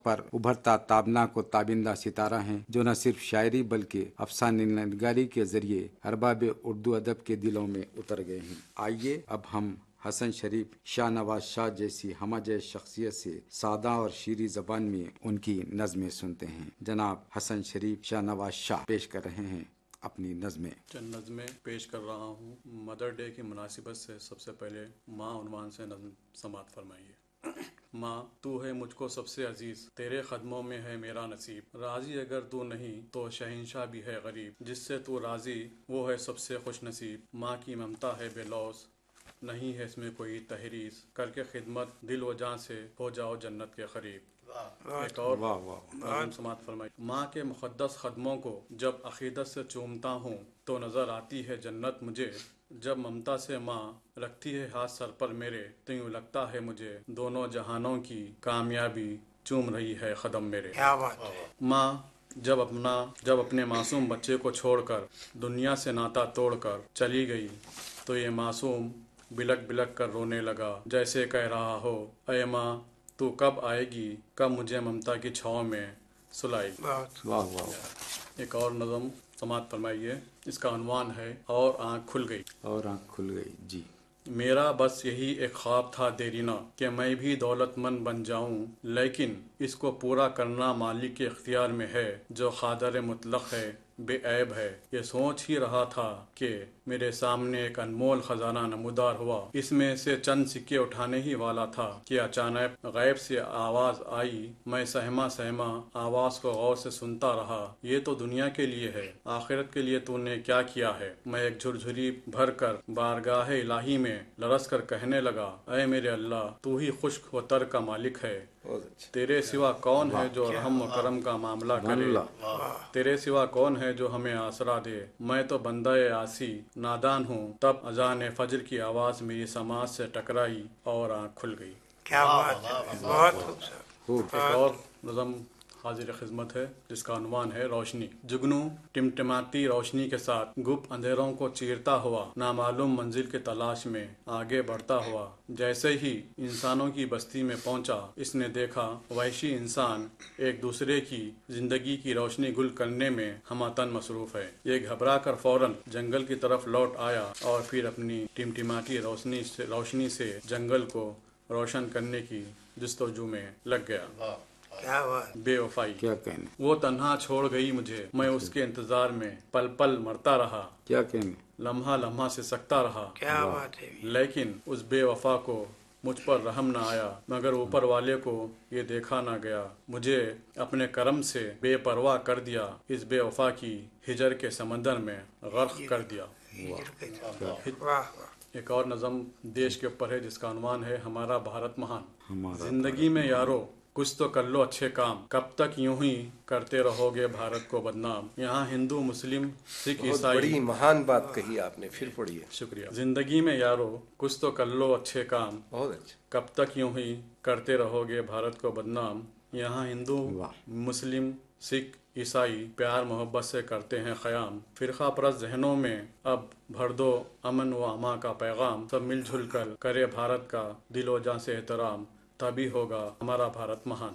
پر ابھرتا تابناک و تابندہ ستارہ ہیں جو نہ صرف شاعری بلکہ افسانہ نگاری کے ذریعے ارباب اردو ادب کے دلوں میں اتر گئے ہیں۔ آئیے اب ہم حسن شریف شاہ نواز شاہ جیسی ہمہ جے شخصیت سے سادہ اور شیریں زبان میں ان کی نظمیں سنتے ہیں۔ جناب حسن شریف شاہ نواز شاہ پیش کر رہے ہیں اپنی نظمیں۔ چند نظمیں پیش کر رہا ہوں۔ مدر ڈے کی مناسبت سے سب سے پہلے ماں عنوان سے نظم سماعت فرمائیے۔ ماں تو ہے مجھ کو سب سے عزیز، تیرے قدموں میں ہے میرا نصیب، راضی اگر تو نہیں تو شہنشاہ بھی ہے غریب، جس سے تو راضی وہ ہے سب سے خوش نصیب، ماں کی ممتا ہے بے لوث، نہیں ہے اس میں کوئی تحریض، کر کے خدمت دل و جاں سے ہو جاؤ جنت کے قریب۔ ایک اور نظم سماعت فرمائی۔ ماں کے مقدس قدموں کو جب عقیدت سے چومتا ہوں تو نظر آتی ہے جنت مجھے، جب ممتا سے ماں رکھتی ہے ہاتھ سر پر میرے تو یوں لگتا ہے مجھے دونوں جہانوں کی کامیابی چوم رہی ہے قدم میرے۔ ماں جب اپنے معصوم بچے کو چھوڑ کر دنیا سے ناتا توڑ کر چلی گئی تو یہ معصوم بلک بلک کر رونے لگا، جیسے کہہ رہا ہو اے ماں تو کب آئے گی، کب مجھے ممتا کی چھاؤں میں سلائے گی۔ واہ واہ۔ ایک اور نظم سماعت فرمائیے، اس کا عنوان ہے اور آنکھ کھل گئی۔ اور آنکھ کھل گئی جی۔ میرا بس یہی ایک خواب تھا دیرینہ کہ میں بھی دولت مند بن جاؤں، لیکن اس کو پورا کرنا مالک کے اختیار میں ہے جو قادر مطلق ہے، بے عیب ہے۔ یہ سوچ ہی رہا تھا کہ میرے سامنے ایک انمول خزانہ نمودار ہوا، اس میں سے چند سکے اٹھانے ہی والا تھا کہ اچانک غیب سے آواز آئی، میں سہما سہما آواز کو غور سے سنتا رہا، یہ تو دنیا کے لیے ہے، آخرت کے لیے تو نے کیا کیا ہے؟ میں ایک جھرجھری بھر کر بارگاہ الہی میں لرز کر کہنے لگا، اے میرے اللہ تو ہی خشک و تر کا مالک ہے، تیرے سوا کون ہے جو رحم و کرم کا معاملہ کرے، تیرے سوا کون ہے جو ہمیں آسرا دے، میں تو بندہ عاصی نادان ہوں۔ تب اذان فجر کی آواز میری سماعت سے ٹکرائی اور آنکھ کھل گئی۔ کیا بات ہے، بہت خوبصورت۔ ایک اور نظم حاضر خدمت ہے جس کا عنوان ہے روشنی۔ جگنو ٹمٹماتی روشنی کے ساتھ گپ اندھیروں کو چیرتا ہوا نامعلوم منزل کی تلاش میں آگے بڑھتا ہوا، جیسے ہی انسانوں کی بستی میں پہنچا اس نے دیکھا وحشی انسان ایک دوسرے کی زندگی کی روشنی گل کرنے میں ہمہ تن مصروف ہے۔ یہ گھبرا کر فوراً جنگل کی طرف لوٹ آیا اور پھر اپنی ٹمٹماتی روشنی سے جنگل کو روشن کرنے کی جستجو میں لگ گیا۔ کیا بات، بے وفائی۔ کیا کہنے، وہ تنہا چھوڑ گئی مجھے، میں اس کے انتظار میں پل پل مرتا رہا، کیا کہنے، لمحہ لمحہ سے سکتا رہا، کیا بات ہے۔ لیکن اس بے وفا کو مجھ پر رحم نہ آیا، مگر اوپر والے کو یہ دیکھا نہ گیا، مجھے اپنے کرم سے بے پرواہ کر دیا، اس بے وفا کی ہجر کے سمندر میں غرق کر دیا۔ واہ، ایک اور نظم دیش کے اوپر ہے جس کا عنوان ہے ہمارا بھارت مہان۔ ہمارا زندگی میں یارو کچھ تو کر لو اچھے کام، کب تک یوں ہی کرتے رہو گے بھارت کو بدنام، یہاں ہندو مسلم سکھ بہت عیسائی۔ بڑی مہان بات کہی آپ نے، پھر پڑھیے۔ شکریہ۔ زندگی میں یارو کچھ تو کر لو اچھے کام، بہت اچھا۔ کب تک یوں ہی کرتے رہو گے بھارت کو بدنام، یہاں ہندو مسلم سکھ عیسائی پیار محبت سے کرتے ہیں قیام، فرقہ پرست ذہنوں میں اب بھر دو امن و امان کا پیغام، سب مل جل کر کرے بھارت کا دل و جاں سے احترام، تبھی ہوگا ہمارا بھارت مہان۔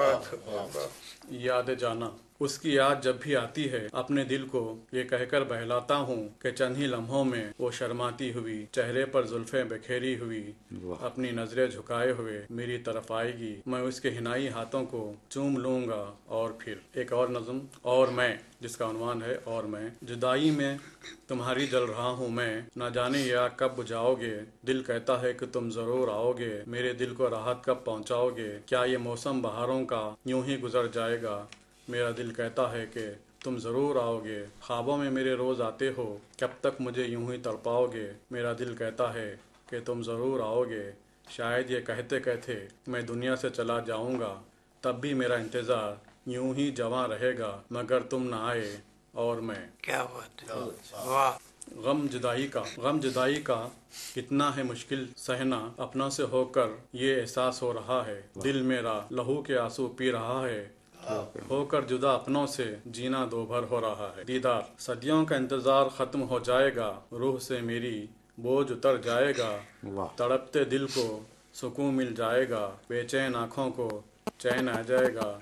یاد جانا، اس کی یاد جب بھی آتی ہے اپنے دل کو یہ کہہ کر بہلاتا ہوں کہ چند ہی لمحوں میں وہ شرماتی ہوئی چہرے پر زلفیں بکھیری ہوئی اپنی نظریں جھکائے ہوئے میری طرف آئے گی، میں اس کے حنائی ہاتھوں کو چوم لوں گا۔ اور پھر ایک اور نظم اور میں جس کا عنوان ہے اور میں، جدائی میں تمہاری جل رہا ہوں میں، نہ جانے یہ آگ کب بجھاؤ گے، دل کہتا ہے کہ تم ضرور آؤ گے، میرے دل کو راحت کب پہنچاؤ گے، کیا یہ موسم بہاروں کا یوں ہی گزر جائے گا، میرا دل کہتا ہے کہ تم ضرور آؤ گے، خوابوں میں میرے روز آتے ہو، کب تک مجھے یوں ہی تڑپاؤ گے، میرا دل کہتا ہے کہ تم ضرور آؤ گے، شاید یہ کہتے کہتے میں دنیا سے چلا جاؤں گا، تب بھی میرا انتظار یوں ہی جواں رہے گا، مگر تم نہ آئے اور میں۔ کیا بات ہے، واہ۔ غم جدائی کا کتنا ہے مشکل سہنا، اپنوں سے ہو کر یہ احساس ہو رہا ہے، دل میرا لہو کے آنسو پی رہا ہے، ہو کر جدا اپنوں سے جینا دو بھر ہو رہا ہے، دیدار صدیوں کا انتظار ختم ہو جائے گا، روح سے میری بوجھ اتر جائے گا، تڑپتے دل کو سکون مل جائے گا، بے چین آنکھوں کو चैन आ जाएगा